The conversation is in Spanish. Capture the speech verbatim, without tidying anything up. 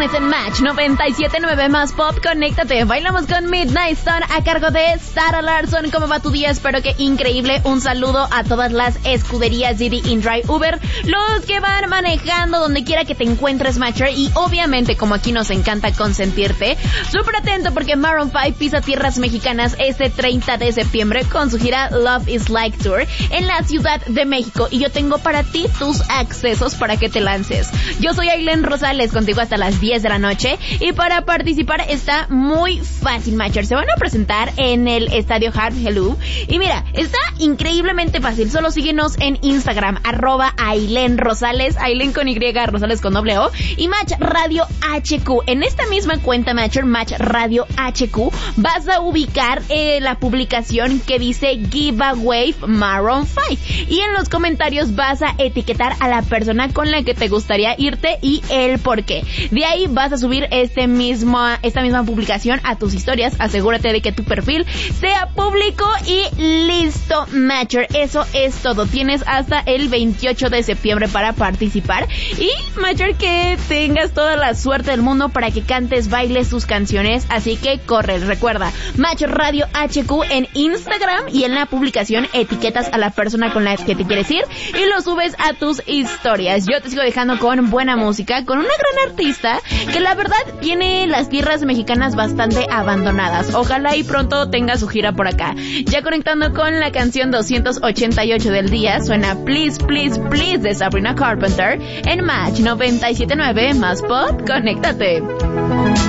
viernes en Match noventa y siete punto nueve más Pop. Conéctate, bailamos con Midnight Sun a cargo de Sarah Larson. ¿Cómo va tu día? Espero que increíble. Un saludo a todas las escuderías Didi, InDrive, Uber, los que van manejando donde quiera que te encuentres, Matcher. Y obviamente, como aquí nos encanta consentirte, súper atento porque Maroon cinco pisa tierras mexicanas este treinta de septiembre con su gira Love is Like Tour en la Ciudad de México. Y yo tengo para ti tus accesos para que te lances. Yo soy Ailén Rosales, contigo hasta las diez de la noche. Y para participar está muy fácil, Matcher. Se van a presentar en el Estadio Hard Hello. Y mira, está increíblemente fácil. Solo síguenos en Instagram, arroba Ailén Rosales, Ailén con Y, Rosales con doble O, y Match Radio H Q. En esta misma cuenta, Matcher, Match Radio H Q, vas a ubicar eh, la publicación que dice Giveaway Maroon cinco. Y en los comentarios vas a etiquetar a la persona con la que te gustaría irte y el por qué. De ahí vas a subir este mismo, esta misma publicación a tus historias. Asegúrate de que tu perfil sea público y listo, Matcher. Eso es todo. Tienes hasta el veintiocho de septiembre para participar. Y, Matcher, que tengas toda la suerte del mundo para que cantes, bailes tus canciones. Así que corre. Recuerda, Match Radio H Q en Instagram, y en la publicación etiquetas a la persona con la que te quieres ir y lo subes a tus historias. Yo te sigo dejando con buena música, con una gran artista que la verdad tiene las tierras mexicanas bastante abandonadas. Ojalá y pronto tenga su gira por acá. Ya conectando con la canción doscientos ochenta y ocho del día, suena Please, Please, Please de Sabrina Carpenter en Match noventa y siete punto nueve más Pop. Conéctate.